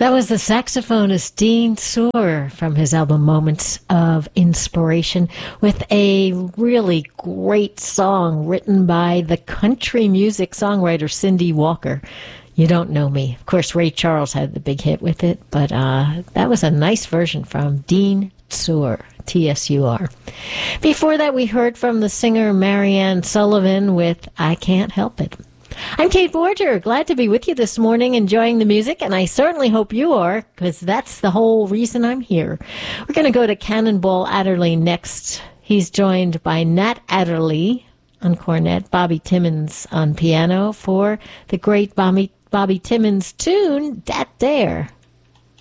That was the saxophonist Dean Suhr from his album Moments of Inspiration with a really great song written by the country music songwriter Cindy Walker. You Don't Know Me. Of course, Ray Charles had the big hit with it, but that was a nice version from Dean Suhr, T-S-U-R. Before that, we heard from the singer Marianne Sullivan with I Can't Help It. I'm Kate Borger, glad to be with you this morning, enjoying the music, and I certainly hope you are, because that's the whole reason I'm here. We're going to go to Cannonball Adderley next. He's joined by Nat Adderley on cornet, Bobby Timmons on piano for the great Bobby Timmons tune, Dat Dare.